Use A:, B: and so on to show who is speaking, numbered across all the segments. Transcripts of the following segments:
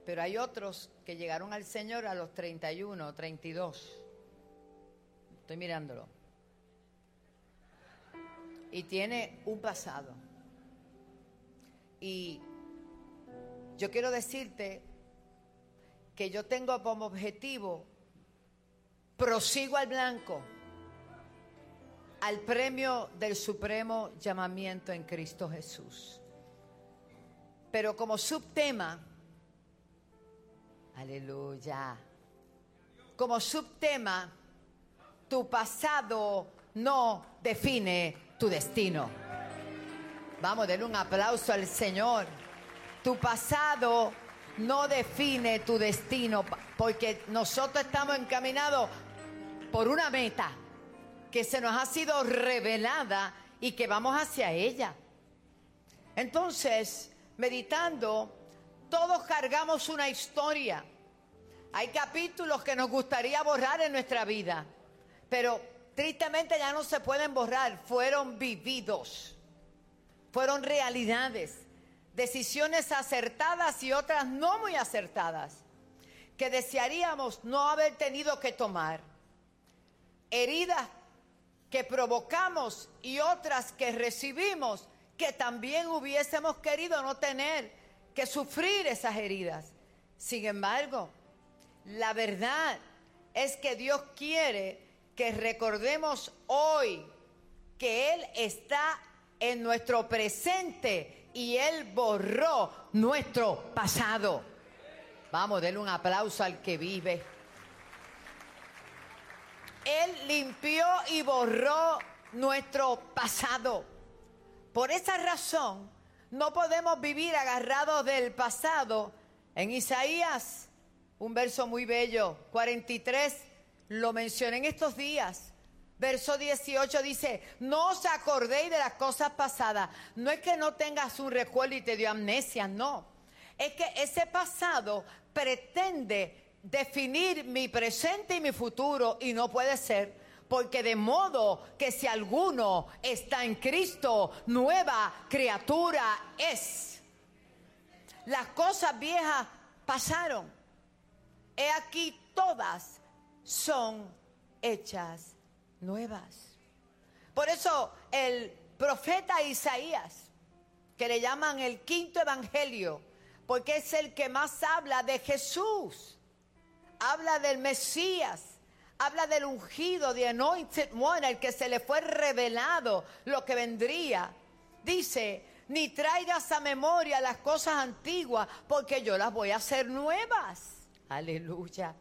A: Pero hay otros que llegaron al Señor a los 31, 32. Estoy mirándolo. Y tiene un pasado. Y yo quiero decirte que yo tengo como objetivo, prosigo al blanco, al premio del supremo llamamiento en Cristo Jesús. Pero como subtema, aleluya, como subtema, tu pasado no define tu destino. Vamos, denle un aplauso al Señor. Tu pasado no define tu destino, porque nosotros estamos encaminados por una meta que se nos ha sido revelada y que vamos hacia ella. Entonces, meditando, todos cargamos una historia. Hay capítulos que nos gustaría borrar en nuestra vida, pero tristemente ya no se pueden borrar. Fueron vividos, fueron realidades, decisiones acertadas y otras no muy acertadas, que desearíamos no haber tenido que tomar, heridas que provocamos y otras que recibimos que también hubiésemos querido no tener que sufrir esas heridas. Sin embargo, la verdad es que Dios quiere que recordemos hoy que Él está en nuestro presente y Él borró nuestro pasado. Vamos, denle un aplauso al que vive. Él limpió y borró nuestro pasado. Por esa razón, no podemos vivir agarrados del pasado. En Isaías, un verso muy bello, 43, lo mencioné en estos días. Verso 18 dice, no os acordéis de las cosas pasadas. No es que no tengas un recuerdo y te dio amnesia, no. Es que ese pasado pretende definir mi presente y mi futuro y no puede ser. Porque de modo que si alguno está en Cristo, nueva criatura es. Las cosas viejas pasaron. He aquí todas son hechas nuevas. Por eso el profeta Isaías, que le llaman el quinto evangelio, porque es el que más habla de Jesús, habla del Mesías, habla del ungido, de Anointed One, el que se le fue revelado lo que vendría. Dice, ni traigas a memoria las cosas antiguas, porque yo las voy a hacer nuevas. Aleluya.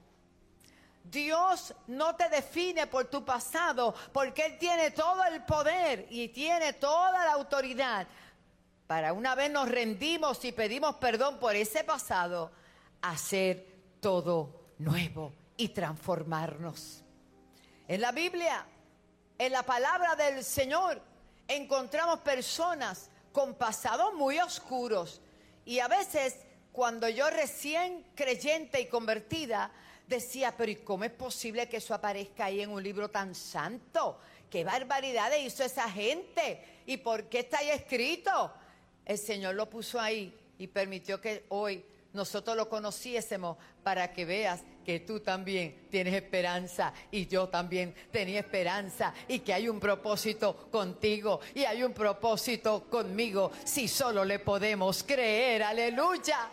A: Dios no te define por tu pasado, porque Él tiene todo el poder y tiene toda la autoridad para, una vez nos rendimos y pedimos perdón por ese pasado, hacer todo nuevo y transformarnos. En la Biblia, en la palabra del Señor, encontramos personas con pasados muy oscuros. Y a veces, cuando yo recién creyente y convertida, decía, pero ¿y cómo es posible que eso aparezca ahí en un libro tan santo? ¿Qué barbaridades hizo esa gente? ¿Y por qué está ahí escrito? El Señor lo puso ahí y permitió que hoy nosotros lo conociésemos para que veas que tú también tienes esperanza y yo también tenía esperanza y que hay un propósito contigo y hay un propósito conmigo si solo le podemos creer. ¡Aleluya!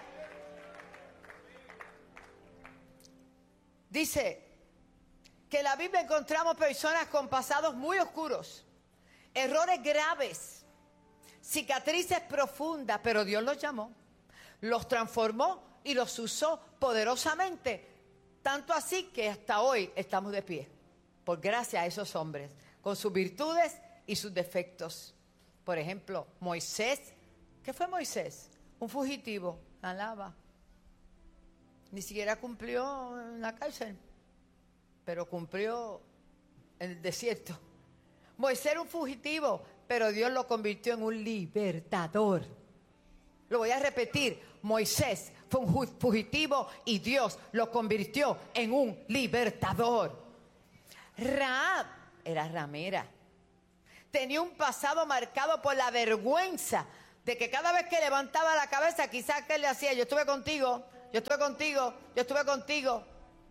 A: Dice que en la Biblia encontramos personas con pasados muy oscuros, errores graves, cicatrices profundas, pero Dios los llamó, los transformó y los usó poderosamente, tanto así que hasta hoy estamos de pie, por gracia a esos hombres, con sus virtudes y sus defectos. Por ejemplo, Moisés. ¿Qué fue Moisés? Un fugitivo, alaba. Ni siquiera cumplió en la cárcel, pero cumplió en el desierto. Moisés era un fugitivo, pero Dios lo convirtió en un libertador. Lo voy a repetir, Moisés fue un fugitivo y Dios lo convirtió en un libertador. Rahab era ramera. Tenía un pasado marcado por la vergüenza de que cada vez que levantaba la cabeza, quizás que le hacía, yo estuve contigo, Yo estuve contigo.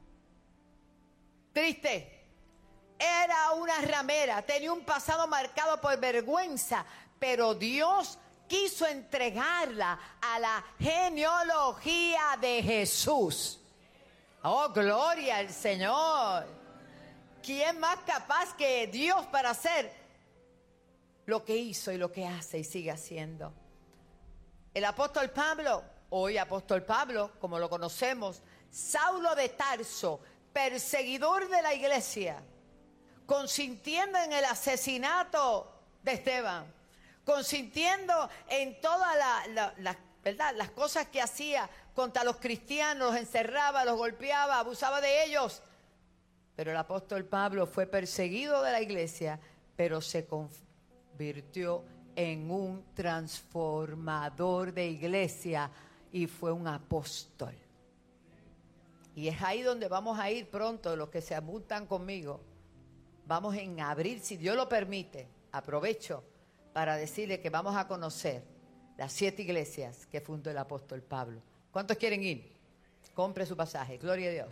A: Triste. Era una ramera, tenía un pasado marcado por vergüenza, pero Dios quiso entregarla a la genealogía de Jesús. Oh, gloria al Señor. ¿Quién más capaz que Dios para hacer lo que hizo y lo que hace y sigue haciendo? El apóstol Pablo, hoy apóstol Pablo, como lo conocemos, Saulo de Tarso, perseguidor de la iglesia, consintiendo en el asesinato de Esteban, consintiendo en todas las cosas que hacía contra los cristianos, los encerraba, los golpeaba, abusaba de ellos. Pero el apóstol Pablo fue perseguido de la iglesia, pero se convirtió en un transformador de iglesia y fue un apóstol. Y es ahí donde vamos a ir pronto, los que se apuntan conmigo. Vamos en abril, si Dios lo permite. Aprovecho para decirle que vamos a conocer las 7 iglesias que fundó el apóstol Pablo. ¿Cuántos quieren ir? Compre su pasaje, gloria a Dios.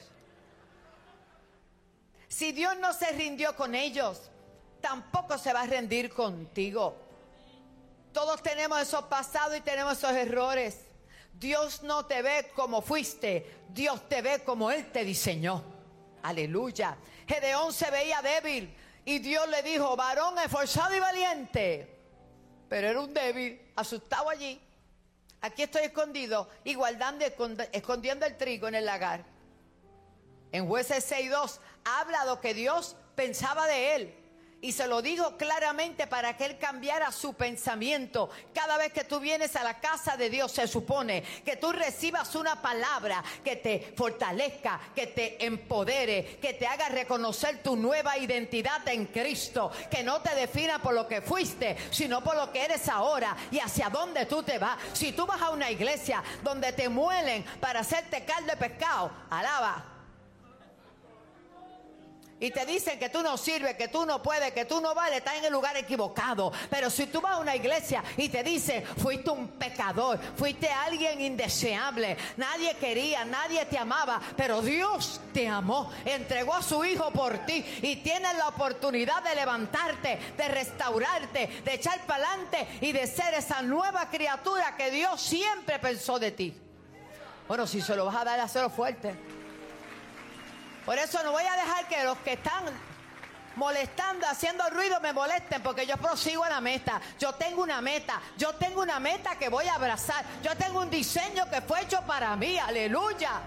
A: Si Dios no se rindió con ellos, tampoco se va a rendir contigo. Todos tenemos esos pasados y tenemos esos errores. Dios no te ve como fuiste, Dios te ve como Él te diseñó. Aleluya. Gedeón se veía débil y Dios le dijo, varón esforzado y valiente. Pero era un débil, asustado allí. Aquí estoy escondido y guardando, escondiendo el trigo en el lagar. En Jueces 6:2 habla de lo que Dios pensaba de él. Y se lo dijo claramente para que él cambiara su pensamiento. Cada vez que tú vienes a la casa de Dios, se supone que tú recibas una palabra que te fortalezca, que te empodere, que te haga reconocer tu nueva identidad en Cristo. Que no te defina por lo que fuiste, sino por lo que eres ahora y hacia dónde tú te vas. Si tú vas a una iglesia donde te muelen para hacerte caldo de pescado, alaba. Y te dicen que tú no sirves, que tú no puedes, que tú no vales, estás en el lugar equivocado. Pero si tú vas a una iglesia y te dicen, fuiste un pecador, fuiste alguien indeseable, nadie quería, nadie te amaba, pero Dios te amó, entregó a su Hijo por ti y tienes la oportunidad de levantarte, de restaurarte, de echar para adelante y de ser esa nueva criatura que Dios siempre pensó de ti. Bueno, si se lo vas a dar, hazlo fuerte. Por eso no voy a dejar que los que están molestando, haciendo ruido, me molesten, porque yo prosigo a la meta. Yo tengo una meta que voy a abrazar. Yo tengo un diseño que fue hecho para mí, aleluya.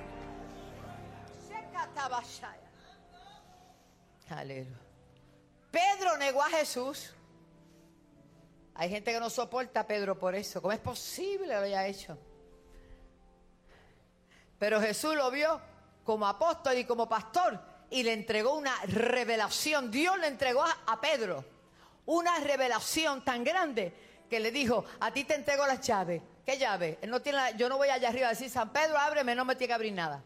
A: Aleluya. Pedro negó a Jesús. Hay gente que no soporta a Pedro por eso. ¿Cómo es posible que lo haya hecho? Pero Jesús lo vio como apóstol y como pastor y le entregó una revelación. Dios le entregó a Pedro una revelación tan grande que le dijo, a ti te entrego las llaves. ¿Qué llave? Él no tiene yo no voy allá arriba a decir, San Pedro, ábreme, no me tiene que abrir nada.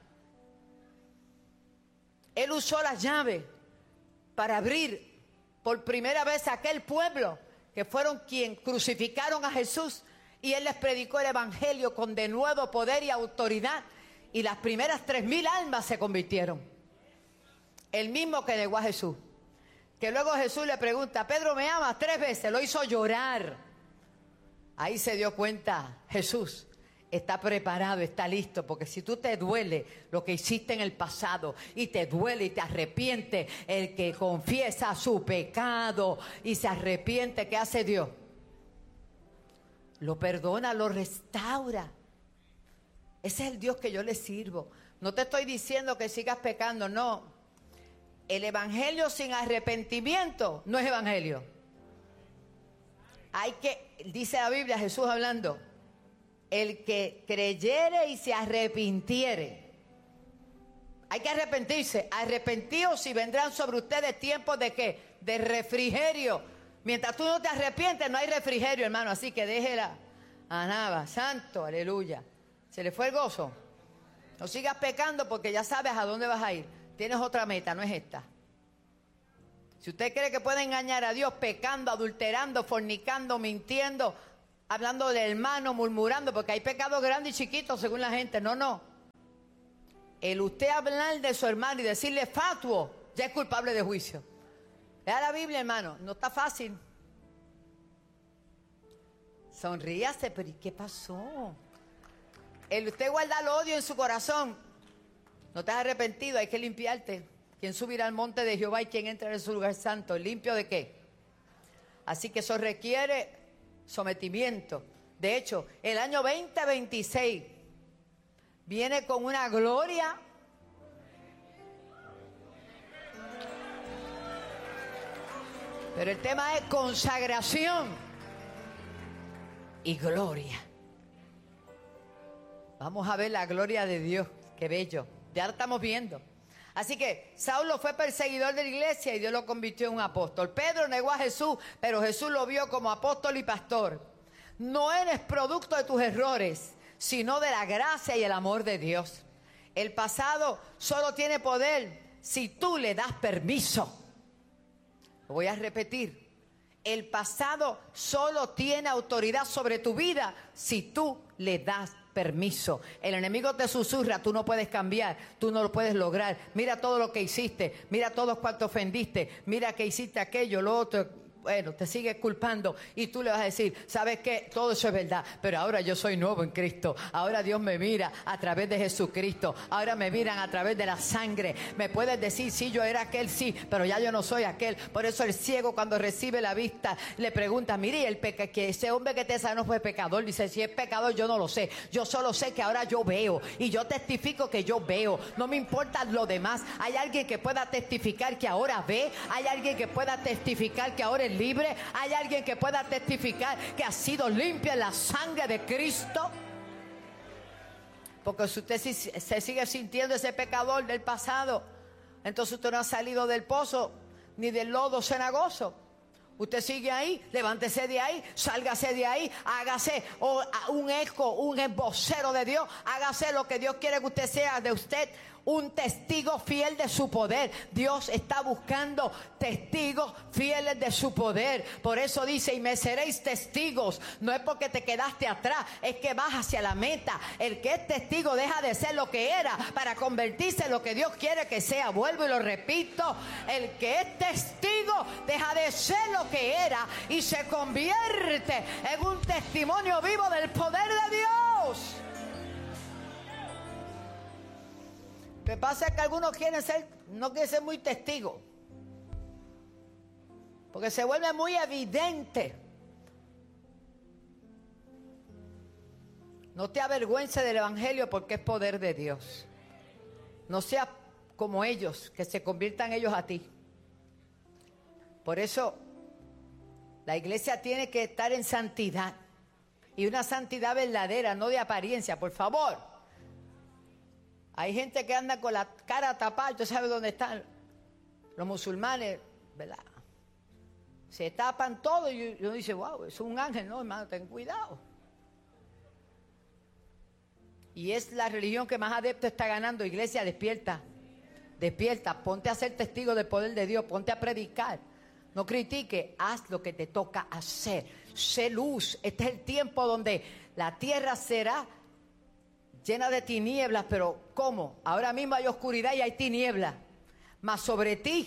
A: Él usó las llaves para abrir por primera vez a aquel pueblo que fueron quien crucificaron a Jesús, y él les predicó el evangelio con de nuevo poder y autoridad. Y las primeras 3,000 almas se convirtieron. El mismo que negó a Jesús. Que luego Jesús le pregunta, Pedro, ¿me amas? 3 veces, lo hizo llorar. Ahí se dio cuenta, Jesús está preparado, está listo. Porque si tú te duele lo que hiciste en el pasado, y te duele y te arrepiente, el que confiesa su pecado y se arrepiente, ¿qué hace Dios? Lo perdona, lo restaura. Ese es el Dios que yo le sirvo. No te estoy diciendo que sigas pecando, no. El evangelio sin arrepentimiento no es evangelio. Hay que, dice la Biblia, Jesús hablando, el que creyere y se arrepintiere. Hay que arrepentirse. Arrepentíos y vendrán sobre ustedes tiempos de ¿qué? De refrigerio. Mientras tú no te arrepientes, no hay refrigerio, hermano. Así que déjela. Alaba, santo, aleluya. ¿Se le fue el gozo? No sigas pecando porque ya sabes a dónde vas a ir. Tienes otra meta, no es esta. Si usted cree que puede engañar a Dios pecando, adulterando, fornicando, mintiendo, hablando de hermano, murmurando, porque hay pecados grandes y chiquitos según la gente. No, no. El usted hablar de su hermano y decirle fatuo, ya es culpable de juicio. Lea la Biblia, hermano, no está fácil. Sonríase, pero ¿y qué pasó? El usted guarda el odio en su corazón. No te has arrepentido, hay que limpiarte. ¿Quién subirá al monte de Jehová y quién entra en su lugar santo? ¿Limpio de qué? Así que eso requiere sometimiento. De hecho, el año 2026 viene con una gloria. Pero el tema es consagración y gloria. Vamos a ver la gloria de Dios. Qué bello. Ya lo estamos viendo. Así que Saulo fue perseguidor de la iglesia y Dios lo convirtió en un apóstol. Pedro negó a Jesús, pero Jesús lo vio como apóstol y pastor. No eres producto de tus errores, sino de la gracia y el amor de Dios. El pasado solo tiene poder si tú le das permiso. Lo voy a repetir. El pasado solo tiene autoridad sobre tu vida si tú le das permiso. El enemigo te susurra, tú no puedes cambiar, tú no lo puedes lograr. Mira todo lo que hiciste, mira todos cuantos ofendiste, mira que hiciste aquello, lo otro. Bueno, te sigues culpando y tú le vas a decir, ¿sabes qué? Todo eso es verdad, pero ahora yo soy nuevo en Cristo. Ahora Dios me mira a través de Jesucristo. Ahora me miran a través de la sangre. Me puedes decir, sí, yo era aquel, sí, pero ya yo no soy aquel. Por eso el ciego cuando recibe la vista le pregunta, mire, que ese hombre que te sanó fue pecador. Dice, si es pecador yo no lo sé. Yo solo sé que ahora yo veo y yo testifico que yo veo. No me importa lo demás. Hay alguien que pueda testificar que ahora ve. Hay alguien que pueda testificar que ahora es libre. Hay alguien que pueda testificar que ha sido limpia en la sangre de Cristo. Porque si usted se sigue sintiendo ese pecador del pasado, entonces usted no ha salido del pozo ni del lodo cenagoso. Usted sigue ahí, levántese de ahí, sálgase de ahí, hágase un eco, un vocero de Dios, hágase lo que Dios quiere que usted sea de usted. Un testigo fiel de su poder. Dios está buscando testigos fieles de su poder. Por eso dice, y me seréis testigos. No es porque te quedaste atrás, es que vas hacia la meta. El que es testigo deja de ser lo que era para convertirse en lo que Dios quiere que sea. Vuelvo y lo repito. El que es testigo deja de ser lo que era y se convierte en un testimonio vivo del poder de Dios. Lo que pasa es que algunos no quieren ser muy testigos, porque se vuelve muy evidente. No te avergüences del evangelio porque es poder de Dios. No seas como ellos, que se conviertan ellos a ti. Por eso la iglesia tiene que estar en santidad, y una santidad verdadera, no de apariencia, por favor. Hay gente que anda con la cara tapada, ¿usted sabe dónde están los musulmanes? ¿Verdad? Se tapan todo y uno dice, wow, es un ángel. No, hermano, ten cuidado. Y es la religión que más adeptos está ganando. Iglesia, despierta, despierta, ponte a ser testigo del poder de Dios, ponte a predicar. No critique, haz lo que te toca hacer. Sé luz. Este es el tiempo donde la tierra será llena de tinieblas, pero ¿cómo? Ahora mismo hay oscuridad y hay tinieblas. Mas sobre ti,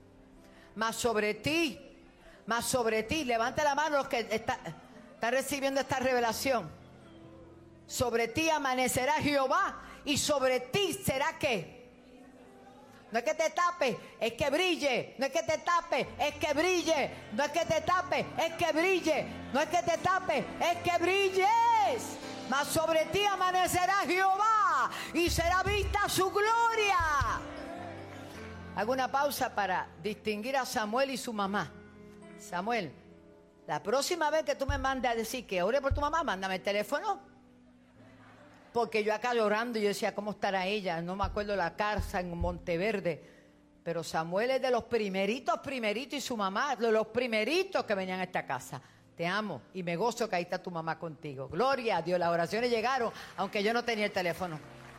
A: levante la mano los que están recibiendo esta revelación. Sobre ti amanecerá Jehová y sobre ti será ¿qué? No es que te tape, es que brille. No es que te tape, es que brille. No es que te tape, es que brille. No es que te tape, es que brilles. Mas sobre ti amanecerá Jehová y será vista su gloria. Hago una pausa para distinguir a Samuel y su mamá. Samuel, la próxima vez que tú me mandes a decir que ore por tu mamá, mándame el teléfono. Porque yo acá llorando, yo decía, ¿cómo estará ella? No me acuerdo la casa en Monteverde. Pero Samuel es de los primeritos y su mamá, de los primeritos que venían a esta casa. Te amo y me gozo que ahí está tu mamá contigo. Gloria a Dios, las oraciones llegaron, aunque yo no tenía el teléfono.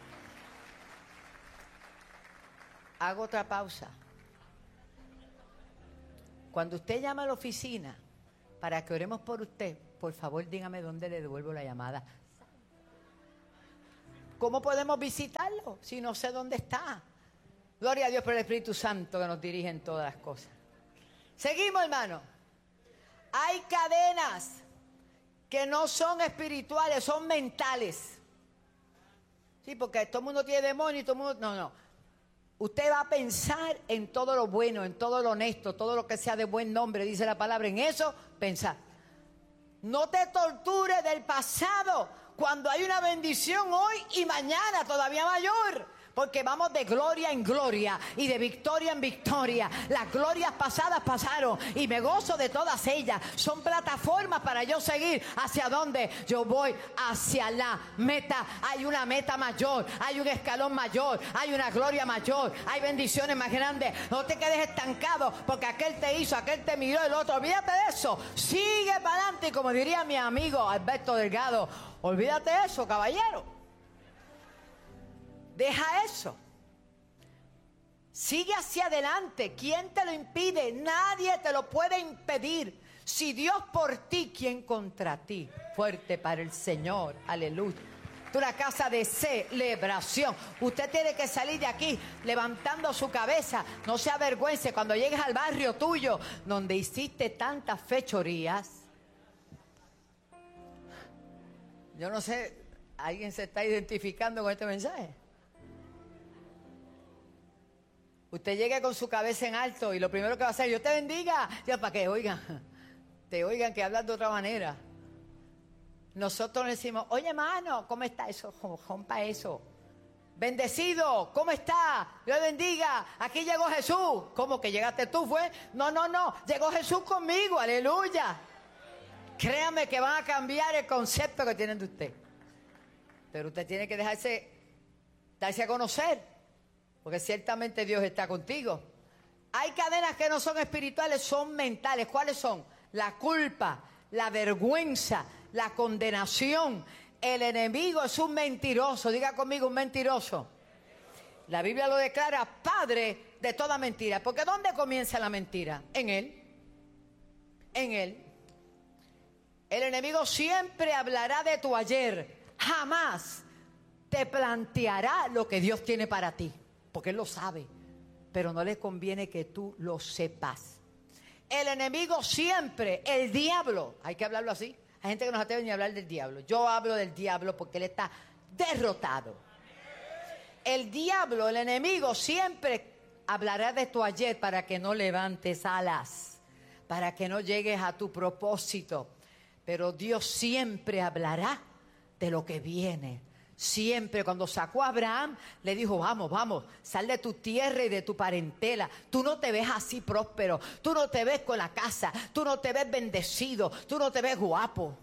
A: Hago otra pausa. Cuando usted llama a la oficina para que oremos por usted, por favor dígame dónde le devuelvo la llamada. ¿cómo podemos visitarlo si no sé dónde está? Gloria a Dios por el Espíritu Santo que nos dirige en todas las cosas. Seguimos, hermano. Hay cadenas que no son espirituales, son mentales. Sí, porque todo el mundo tiene demonios y todo el mundo... No. Usted va a pensar en todo lo bueno, en todo lo honesto, todo lo que sea de buen nombre, dice la palabra. En eso, pensar. No te tortures del pasado cuando hay una bendición hoy y mañana todavía mayor. Porque vamos de gloria en gloria y de victoria en victoria. Las glorias pasadas pasaron y me gozo de todas ellas. Son plataformas para yo seguir hacia donde yo voy, hacia la meta. Hay una meta mayor, hay un escalón mayor, hay una gloria mayor, hay bendiciones más grandes. No te quedes estancado porque aquel te hizo, aquel te miró, el otro. Olvídate de eso. Sigue para adelante. Y como diría mi amigo Alberto Delgado, olvídate de eso, caballero. Deja eso. Sigue hacia adelante. ¿Quién te lo impide? Nadie te lo puede impedir. Si Dios por ti, ¿quién contra ti? Fuerte para el Señor. Aleluya. Es una casa de celebración. Usted tiene que salir de aquí levantando su cabeza. No se avergüence cuando llegues al barrio tuyo donde hiciste tantas fechorías. Yo no sé, ¿alguien se está identificando con este mensaje? Usted llegue con su cabeza en alto y lo primero que va a hacer, Dios te bendiga. Ya para que te oigan que hablas de otra manera. Nosotros le decimos, oye hermano, ¿cómo está eso? Rompa eso. Bendecido, ¿cómo está? Dios bendiga. Aquí llegó Jesús. ¿Cómo que llegaste tú, fue? No. Llegó Jesús conmigo, aleluya. Créame que van a cambiar el concepto que tienen de usted. Pero usted tiene que darse a conocer. Porque ciertamente Dios está contigo. Hay cadenas que no son espirituales, son mentales. ¿Cuáles son? La culpa, la vergüenza, la condenación. El enemigo es un mentiroso. Diga conmigo, un mentiroso. La Biblia lo declara padre de toda mentira. Porque ¿dónde comienza la mentira? En él. En él. El enemigo siempre hablará de tu ayer. Jamás te planteará lo que Dios tiene para ti. Porque Él lo sabe, pero no le conviene que tú lo sepas. El enemigo siempre, el diablo, hay que hablarlo así. Hay gente que no se atreve ni a hablar del diablo. Yo hablo del diablo porque él está derrotado. El diablo, el enemigo, siempre hablará de tu ayer para que no levantes alas, para que no llegues a tu propósito. Pero Dios siempre hablará de lo que viene. Siempre cuando sacó a Abraham, le dijo, vamos, sal de tu tierra y de tu parentela. Tú no te ves así próspero, tú no te ves con la casa, tú no te ves bendecido, tú no te ves guapo.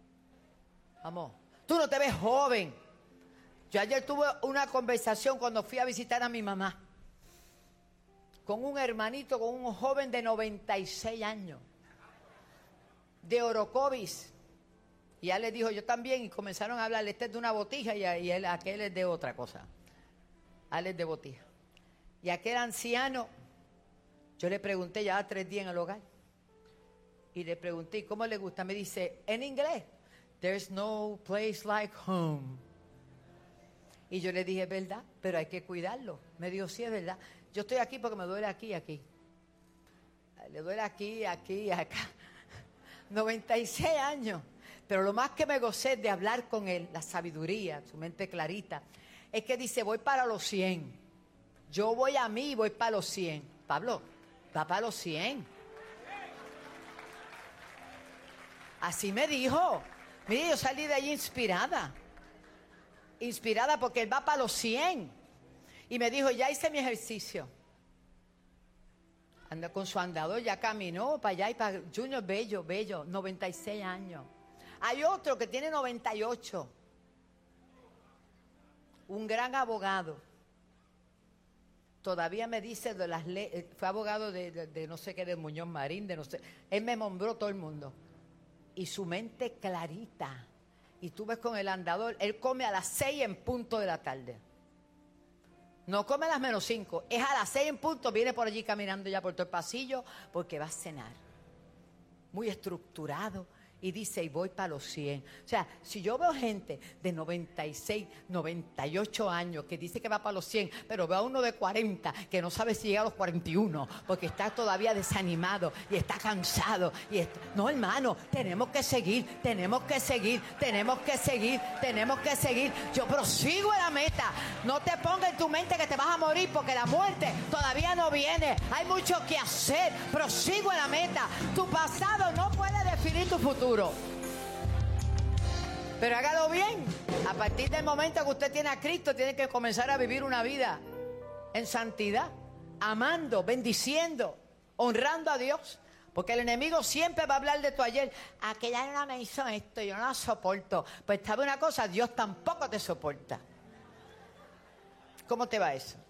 A: Vamos, tú no te ves joven. Yo ayer tuve una conversación cuando fui a visitar a mi mamá con un hermanito, con un joven de 96 años, de Orocovis. Y ya le dijo, yo también, y comenzaron a hablar, este es de una botija y aquel es de otra cosa. Él es de botija. Y aquel anciano, yo le pregunté, ya 3 días en el hogar, y le pregunté, ¿cómo le gusta? Me dice, en inglés, there's no place like home. Y yo le dije, es verdad, pero hay que cuidarlo. Me dijo, sí, es verdad. Yo estoy aquí porque me duele aquí y aquí. Le duele aquí, aquí y acá. 96 años. Pero lo más que me gocé de hablar con él, la sabiduría, su mente clarita, es que dice, voy para los 100. Yo voy a mí y voy para los 100. Pablo, va para los 100. Así me dijo. Mire, yo salí de allí inspirada. Inspirada porque él va para los 100. Y me dijo, ya hice mi ejercicio. Anda con su andador, ya caminó para allá y para Junior, bello, 96 años. Hay otro que tiene 98. Un gran abogado. Todavía me dice de las leyes. Fue abogado de no sé qué, de Muñoz Marín, de no sé. Él me nombró todo el mundo. Y su mente clarita. Y tú ves con el andador. Él come a las 6 en punto de la tarde. No come a las menos 5. Es a las 6 en punto. Viene por allí caminando ya por todo el pasillo porque va a cenar. Muy estructurado. y dice, y voy para los 100. O sea, si yo veo gente de 96, 98 años que dice que va para los 100, pero veo a uno de 40 que no sabe si llega a los 41 porque está todavía desanimado y está cansado. No, hermano, tenemos que seguir, tenemos que seguir, tenemos que seguir, tenemos que seguir. Yo prosigo en la meta. No te pongas en tu mente que te vas a morir porque la muerte todavía no viene. Hay mucho que hacer. Prosigo en la meta. Tu pasado no puede definir tu futuro. Pero hágalo bien. A partir del momento que usted tiene a Cristo, tiene que comenzar a vivir una vida en santidad, amando, bendiciendo, honrando a Dios. Porque el enemigo siempre va a hablar de tu ayer. Aquella no me hizo esto, yo no la soporto. Pues sabe una cosa, Dios tampoco te soporta. ¿Cómo te va eso?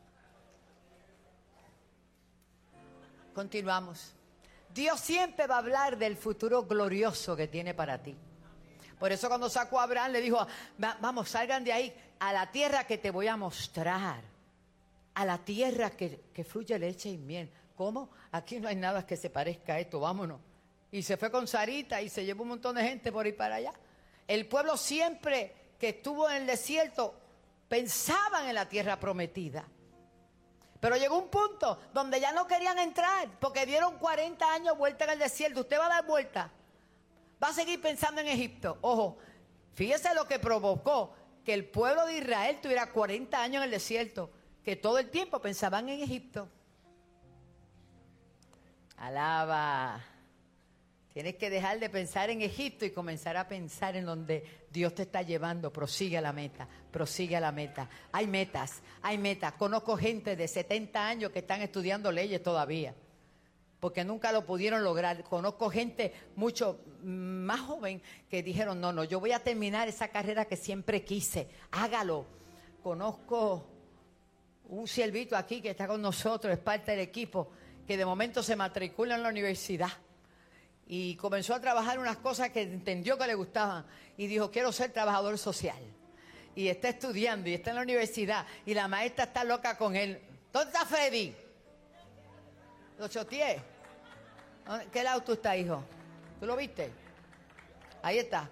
A: Continuamos. Dios siempre va a hablar del futuro glorioso que tiene para ti. Por eso cuando sacó a Abraham le dijo, vamos, salgan de ahí a la tierra que te voy a mostrar. A la tierra que fluye leche y miel. ¿Cómo? Aquí no hay nada que se parezca a esto, vámonos. Y se fue con Sarita y se llevó un montón de gente por ir para allá. El pueblo siempre que estuvo en el desierto pensaban en la tierra prometida. Pero llegó un punto donde ya no querían entrar porque dieron 40 años vuelta en el desierto. Usted va a dar vuelta. Va a seguir pensando en Egipto. Ojo, fíjese lo que provocó que el pueblo de Israel tuviera 40 años en el desierto, que todo el tiempo pensaban en Egipto. Alaba. Tienes que dejar de pensar en Egipto y comenzar a pensar en donde Dios te está llevando. Prosigue a la meta, prosigue a la meta. Hay metas, hay metas. Conozco gente de 70 años que están estudiando leyes todavía, porque nunca lo pudieron lograr. Conozco gente mucho más joven que dijeron, no, yo voy a terminar esa carrera que siempre quise. Hágalo. Conozco un siervito aquí que está con nosotros, es parte del equipo, que de momento se matricula en la universidad. Y comenzó a trabajar unas cosas que entendió que le gustaban. Y dijo, quiero ser trabajador social. Y está estudiando y está en la universidad. Y la maestra está loca con él. ¿Dónde está Freddy? Lo choteé. ¿Qué lado tú estás, hijo? ¿Tú lo viste? Ahí está.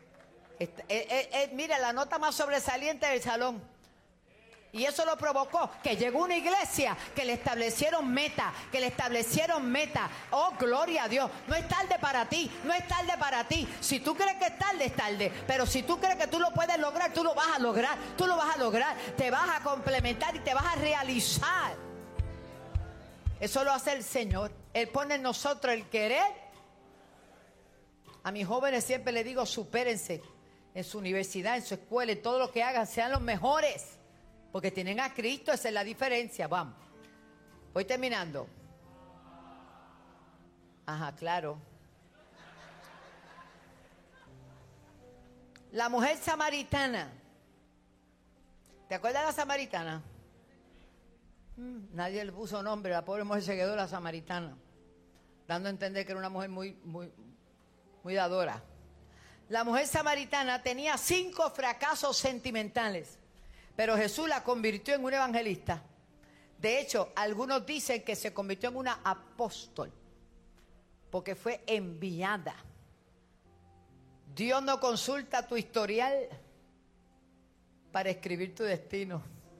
A: Mira, la nota más sobresaliente del salón. Y eso lo provocó que llegó una iglesia que le establecieron meta, Oh, gloria a Dios. No es tarde para ti, no es tarde para ti. Si tú crees que es tarde. Pero si tú crees que tú lo puedes lograr, tú lo vas a lograr. Tú lo vas a lograr. Te vas a complementar y te vas a realizar. Eso lo hace el Señor. Él pone en nosotros el querer. A mis jóvenes siempre les digo, supérense en su universidad, en su escuela, en todo lo que hagan, sean los mejores. Porque tienen a Cristo, esa es la diferencia. Vamos. Voy terminando. Ajá, claro. La mujer samaritana. ¿Te acuerdas de la samaritana? Nadie le puso nombre. La pobre mujer se quedó la samaritana, dando a entender que era una mujer muy dadora. La mujer samaritana tenía 5 fracasos sentimentales. Pero Jesús la convirtió en una evangelista. De hecho, algunos dicen que se convirtió en una apóstol, porque fue enviada. Dios no consulta tu historial para escribir tu destino.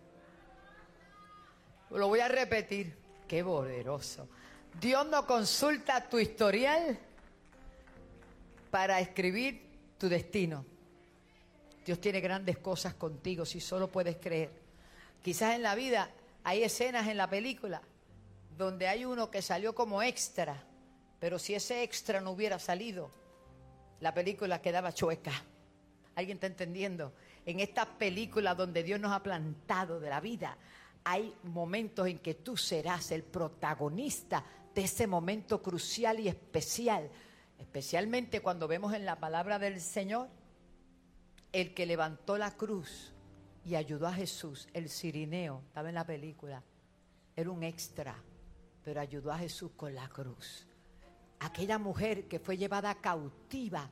A: Lo voy a repetir. Qué poderoso. Dios no consulta tu historial para escribir tu destino. Dios tiene grandes cosas contigo si solo puedes creer. Quizás en la vida hay escenas en la película donde hay uno que salió como extra, pero si ese extra no hubiera salido, la película quedaba chueca. ¿Alguien está entendiendo? En esta película donde Dios nos ha plantado de la vida, hay momentos en que tú serás el protagonista de ese momento crucial y especial. Especialmente cuando vemos en la palabra del Señor, el que levantó la cruz y ayudó a Jesús, el cirineo, estaba en la película, era un extra, pero ayudó a Jesús con la cruz. Aquella mujer que fue llevada cautiva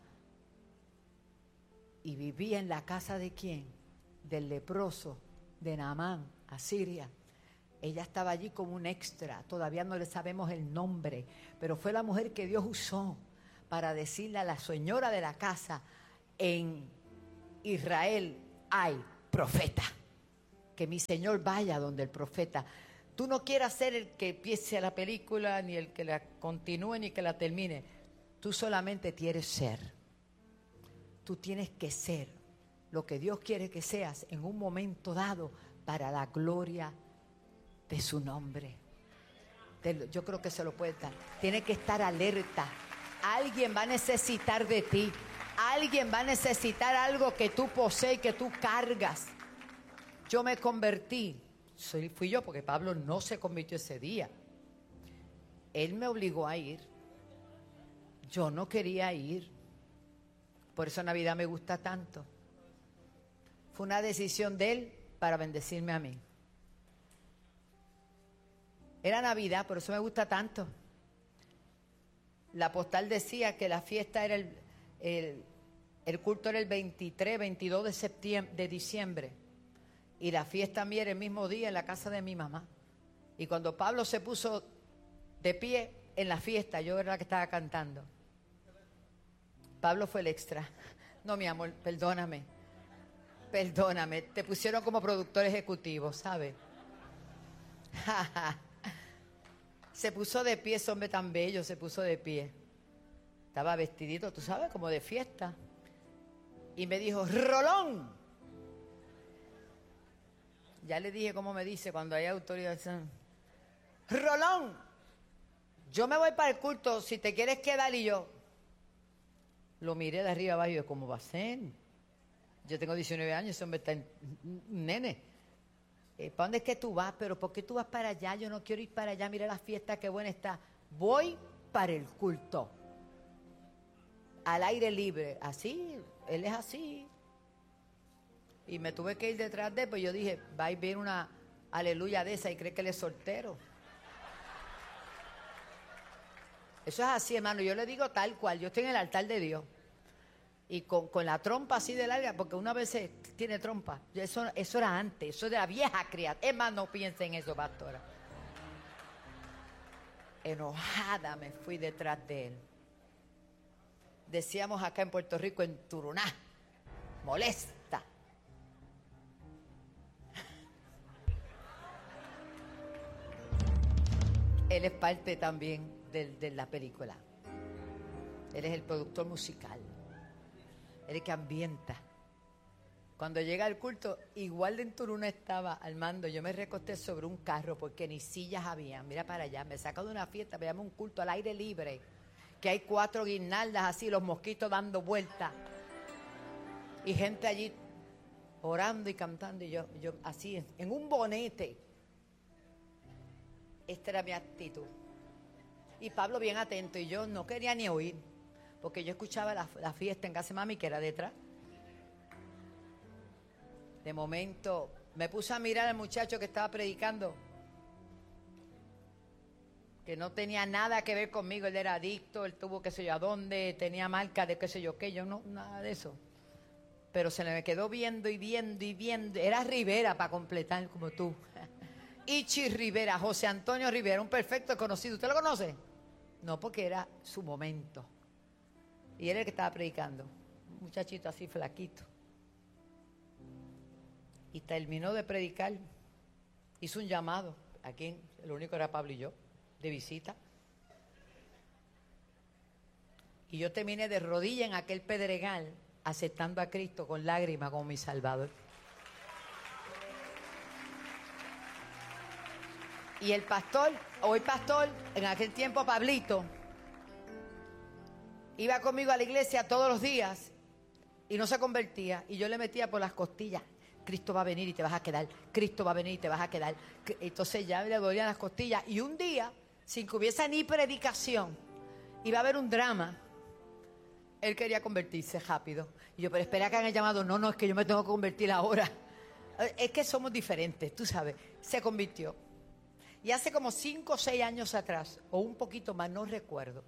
A: y vivía en la casa de ¿quién? Del leproso de Naamán, a Siria. Ella estaba allí como un extra, todavía no le sabemos el nombre, pero fue la mujer que Dios usó para decirle a la señora de la casa, en Israel hay profeta. Que mi Señor vaya donde el profeta. Tú no quieras ser el que empiece la película, ni el que la continúe, ni que la termine. Tú solamente quieres ser. Tú tienes que ser lo que Dios quiere que seas en un momento dado para la gloria de su nombre. Yo creo que se lo puede dar. Tienes que estar alerta. Alguien va a necesitar de ti. Alguien va a necesitar algo que tú posees, que tú cargas. Yo me convertí. Fui yo, porque Pablo no se convirtió ese día. Él me obligó a ir. Yo no quería ir. Por eso Navidad me gusta tanto. Fue una decisión de él para bendecirme a mí. Era Navidad, por eso me gusta tanto. La postal decía que la fiesta era el culto era el 23, 22 de septiembre, de diciembre. Y la fiesta mía era el mismo día en la casa de mi mamá. Y cuando Pablo se puso de pie en la fiesta, yo era la que estaba cantando. Pablo fue el extra. No, mi amor, perdóname. Perdóname. Te pusieron como productor ejecutivo, ¿sabes? Se puso de pie, ese hombre tan bello, se puso de pie. Estaba vestidito, tú sabes, como de fiesta. Y me dijo, Rolón. Ya le dije cómo me dice cuando hay autoridad. Rolón, yo me voy para el culto, si te quieres quedar. Y yo lo miré de arriba abajo y yo, ¿cómo va a ser? Yo tengo 19 años, ese hombre está nene. ¿Para dónde es que tú vas? ¿Pero por qué tú vas para allá? Yo no quiero ir para allá, mira la fiesta, qué buena está. Voy para el culto. Al aire libre, así, él es así. Y me tuve que ir detrás de él, pues yo dije, va y viene una aleluya de esa y cree que él es soltero. Eso es así, hermano, yo le digo tal cual, yo estoy en el altar de Dios. Y con la trompa así de larga, porque una vez tiene trompa. Eso era antes, eso de la vieja criatura. Es más, no piense en eso, pastora. Enojada me fui detrás de él. Decíamos acá en Puerto Rico, en Turuná, molesta. Él es parte también de la película. Él es el productor musical. Él es el que ambienta. Cuando llega al culto, igual de en Turuná estaba Armando. Yo me recosté sobre un carro porque ni sillas había. Mira para allá, me saca de una fiesta, me llama un culto al aire libre. Que hay 4 guirnaldas así, los mosquitos dando vueltas. Y gente allí orando y cantando. Y yo así, en un bonete. Esta era mi actitud. Y Pablo bien atento. Y yo no quería ni oír. Porque yo escuchaba la fiesta en casa de mami, que era detrás. De momento me puse a mirar al muchacho que estaba predicando. Que no tenía nada que ver conmigo. Él era adicto, él tuvo qué sé yo a dónde, tenía marca de qué sé yo qué. Yo no, nada de eso. Pero se me quedó viendo y viendo y viendo. Era Rivera para completar como tú. Ichi Rivera, José Antonio Rivera, un perfecto conocido. ¿Usted lo conoce? No, porque era su momento. Y él era el que estaba predicando. Un muchachito así flaquito. Y terminó de predicar. Hizo un llamado. Aquí, lo único era Pablo y yo, de visita. Y yo terminé de rodillas en aquel pedregal, aceptando a Cristo con lágrimas como mi Salvador. Y el pastor, hoy pastor, en aquel tiempo Pablito, iba conmigo a la iglesia todos los días y no se convertía. Y yo le metía por las costillas, Cristo va a venir y te vas a quedar, Cristo va a venir y te vas a quedar. Entonces ya le dolían las costillas. Y un día, sin que hubiese ni predicación, iba a haber un drama. Él quería convertirse rápido. Y yo, pero espera que hagan el llamado. No, es que yo me tengo que convertir ahora. Es que somos diferentes, tú sabes. Se convirtió. Y hace como 5 o 6 años atrás, o un poquito más, no recuerdo.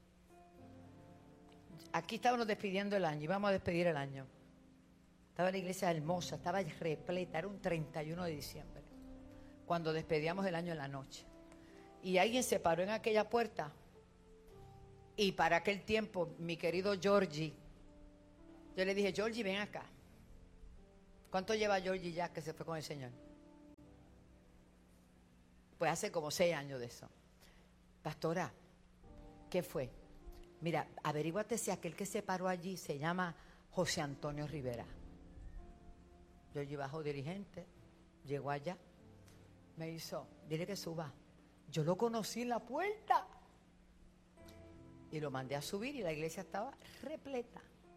A: Aquí estábamos despidiendo el año, íbamos a despedir el año. Estaba la iglesia hermosa, estaba repleta, era un 31 de diciembre, cuando despedíamos el año en la noche. Y alguien se paró en aquella puerta Y para aquel tiempo, mi querido Georgie, yo le dije, Georgie, ven acá. ¿Cuánto lleva Georgie ya que se fue con el Señor? Pues hace como 6 años de eso. Pastora, ¿qué fue? Mira, averíguate si aquel que se paró allí se llama José Antonio Rivera. Georgie bajó dirigente, llegó allá, me hizo, dile que suba. Yo lo conocí en la puerta. Y lo mandé a subir y la iglesia estaba repleta.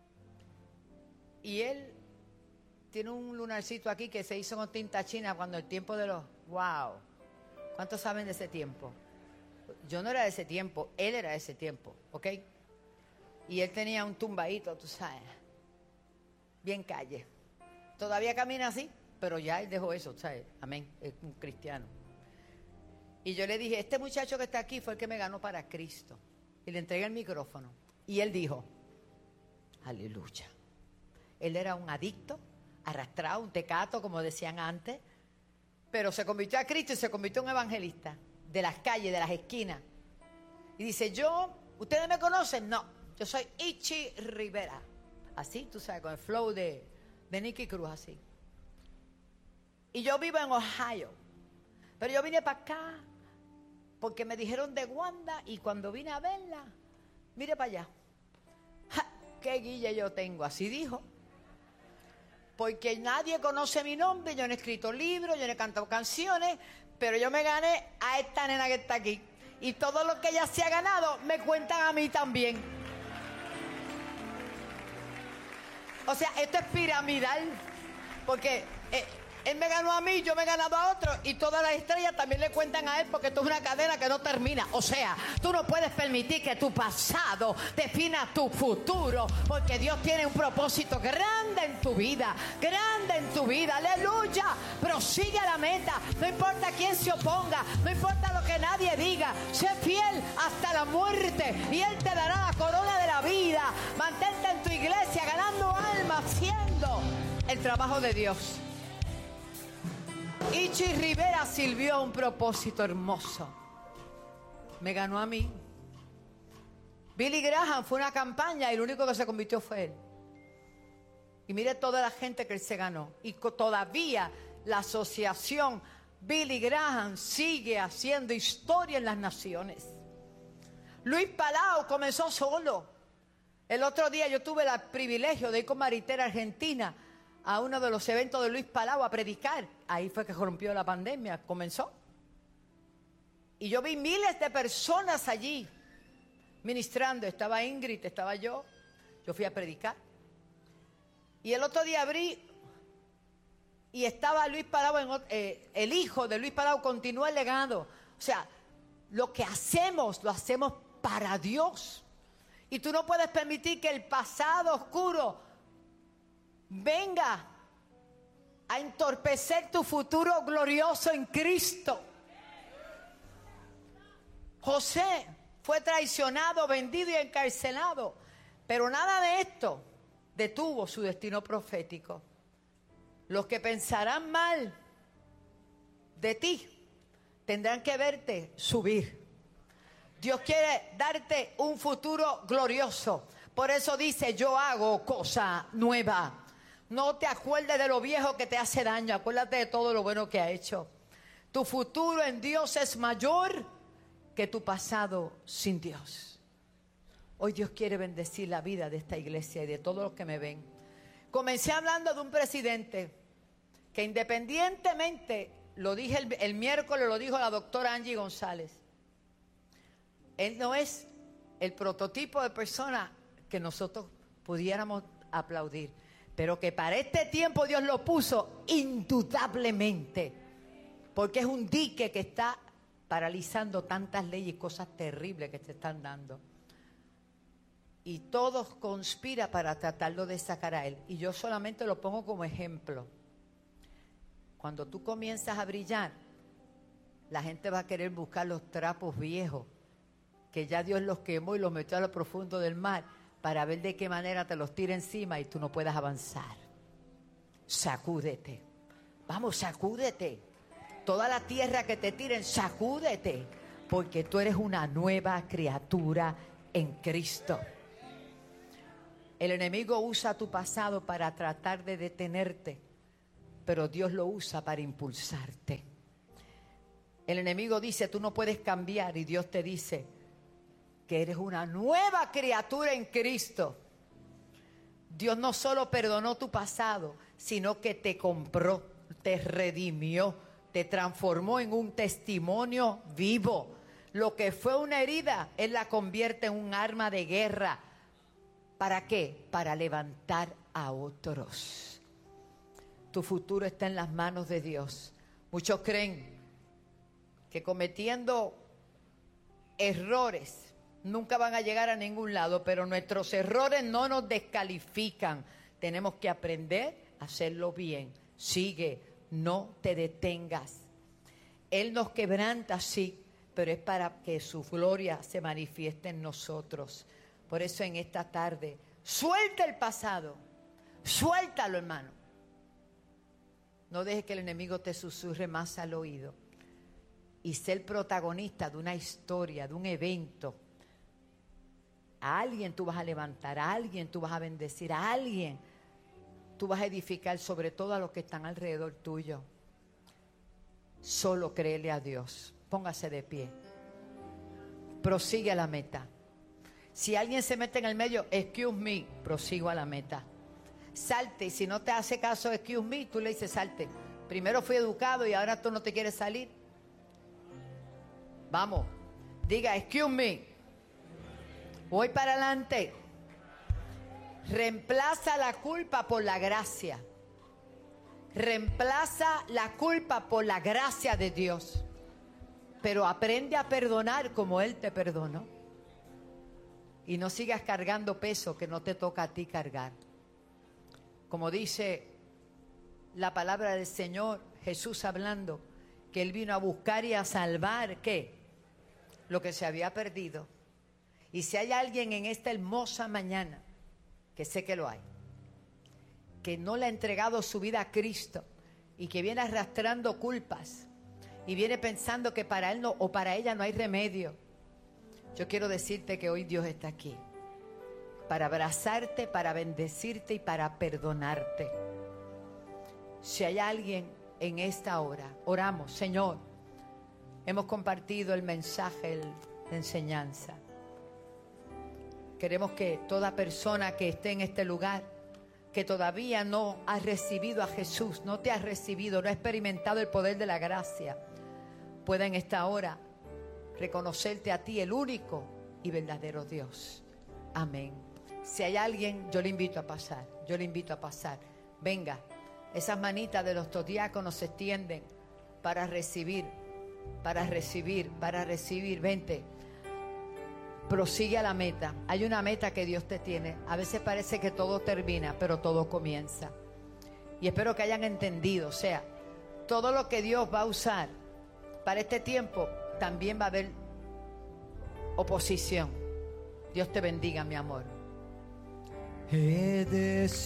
A: Y él tiene un lunarcito aquí que se hizo con tinta china cuando el tiempo de los... ¡Wow! ¿Cuántos saben de ese tiempo? Yo no era de ese tiempo, él era de ese tiempo, ¿ok? Y él tenía un tumbadito, tú sabes, bien calle. Todavía camina así, pero ya él dejó eso, ¿sabes? Amén, es un cristiano. Y yo le dije, este muchacho que está aquí fue el que me ganó para Cristo. Y le entregué el micrófono. Y él dijo, aleluya. Él era un adicto, arrastrado, un tecato, como decían antes, pero se convirtió a Cristo y se convirtió en un evangelista de las calles, de las esquinas. Y dice, ¿ustedes me conocen? No, yo soy Ichi Rivera. Así, tú sabes, con el flow de Nicky Cruz, así. Y yo vivo en Ohio, pero yo vine para acá porque me dijeron de Wanda y cuando vine a verla, mire para allá. ¡Ja! ¡Qué guille yo tengo! Así dijo. Porque nadie conoce mi nombre, yo no he escrito libros, yo no he cantado canciones, pero yo me gané a esta nena que está aquí. Y todo lo que ella se ha ganado, me cuentan a mí también. O sea, esto es piramidal, porque él me ganó a mí, yo me he ganado a otro, y todas las estrellas también le cuentan a él, porque esto es una cadena que no termina. O sea, tú no puedes permitir que tu pasado defina tu futuro, porque Dios tiene un propósito grande en tu vida, aleluya. Prosigue a la meta, no importa quién se oponga, no importa lo que nadie diga, sé fiel hasta la muerte, y Él te dará la corona de la vida. Mantente en tu iglesia, ganando almas, haciendo el trabajo de Dios. Ichi Rivera sirvió a un propósito hermoso. Me ganó a mí. Billy Graham fue una campaña y el único que se convirtió fue él. Y mire toda la gente que él se ganó. Y todavía la asociación Billy Graham sigue haciendo historia en las naciones. Luis Palau comenzó solo. El otro día yo tuve el privilegio de ir con Maritera Argentina a uno de los eventos de Luis Palau a predicar. Ahí fue que rompió la pandemia, comenzó. Y yo vi miles de personas allí ministrando. Estaba Ingrid, estaba yo fui a predicar. Y el otro día abrí y estaba Luis Palau, el hijo de Luis Palau continuó el legado. O sea, lo que hacemos, lo hacemos para Dios. Y tú no puedes permitir que el pasado oscuro venga a entorpecer tu futuro glorioso en Cristo. José fue traicionado, vendido y encarcelado, pero nada de esto detuvo su destino profético. Los que pensarán mal de ti tendrán que verte subir. Dios quiere darte un futuro glorioso. Por eso dice, yo hago cosa nueva. No te acuerdes de lo viejo que te hace daño. Acuérdate de todo lo bueno que ha hecho. Tu futuro en Dios es mayor que tu pasado sin Dios. Hoy Dios quiere bendecir la vida de esta iglesia y de todos los que me ven. Comencé hablando de un presidente que independientemente, lo dije el miércoles, lo dijo la doctora Angie González. Él no es el prototipo de persona que nosotros pudiéramos aplaudir, pero que para este tiempo Dios lo puso indudablemente, porque es un dique que está paralizando tantas leyes y cosas terribles que se están dando. Y todos conspiran para tratarlo de sacar a él. Y yo solamente lo pongo como ejemplo. Cuando tú comienzas a brillar, la gente va a querer buscar los trapos viejos, que ya Dios los quemó y los metió a lo profundo del mar, para ver de qué manera te los tira encima y tú no puedas avanzar. Sacúdete. Vamos, sacúdete. Toda la tierra que te tiren, sacúdete. Porque tú eres una nueva criatura en Cristo. El enemigo usa tu pasado para tratar de detenerte, pero Dios lo usa para impulsarte. El enemigo dice, tú no puedes cambiar, y Dios te dice que eres una nueva criatura en Cristo. Dios no solo perdonó tu pasado, sino que te compró, te redimió, te transformó en un testimonio vivo. Lo que fue una herida, Él la convierte en un arma de guerra. ¿Para qué? Para levantar a otros. Tu futuro está en las manos de Dios. Muchos creen que cometiendo errores nunca van a llegar a ningún lado, pero nuestros errores no nos descalifican. Tenemos que aprender a hacerlo bien. Sigue, no te detengas. Él nos quebranta, sí, pero es para que su gloria se manifieste en nosotros. Por eso en esta tarde, suelta el pasado, suéltalo, hermano. No dejes que el enemigo te susurre más al oído. Y sé el protagonista de una historia, de un evento. A alguien tú vas a levantar, a alguien tú vas a bendecir, a alguien tú vas a edificar, sobre todo a los que están alrededor tuyo. Solo créele a Dios. Póngase de pie. Prosigue a la meta. Si alguien se mete en el medio, excuse me, prosigo a la meta. Salte, y si no te hace caso, excuse me, tú le dices salte. Primero fui educado y ahora tú no te quieres salir. Vamos, diga excuse me. Voy para adelante. Reemplaza la culpa por la gracia. Reemplaza la culpa por la gracia de Dios. Pero aprende a perdonar como Él te perdonó. Y no sigas cargando peso que no te toca a ti cargar. Como dice la palabra del Señor, Jesús hablando, que Él vino a buscar y a salvar, ¿qué? Lo que se había perdido. Y si hay alguien en esta hermosa mañana, que sé que lo hay, que no le ha entregado su vida a Cristo y que viene arrastrando culpas y viene pensando que para él no, o para ella no hay remedio, yo quiero decirte que hoy Dios está aquí para abrazarte, para bendecirte y para perdonarte. Si hay alguien en esta hora, oramos. Señor, hemos compartido el mensaje, la enseñanza. Queremos que toda persona que esté en este lugar, que todavía no ha recibido a Jesús, no te ha recibido, no ha experimentado el poder de la gracia, pueda en esta hora reconocerte a ti, el único y verdadero Dios. Amén. Si hay alguien, yo le invito a pasar. Yo le invito a pasar. Venga, esas manitas de los diáconos se extienden para recibir, para recibir, para recibir. Vente. Prosigue a la meta. Hay una meta que Dios te tiene. A veces parece que todo termina, pero todo comienza. Y espero que hayan entendido. O sea, todo lo que Dios va a usar para este tiempo, también va a haber oposición. Dios te bendiga, mi amor. He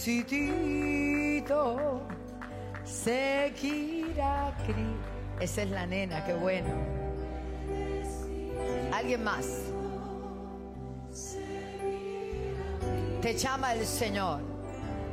A: decidido seguir a Cristo. Esa es la nena, qué bueno. ¿Alguien más? Te llama el Señor.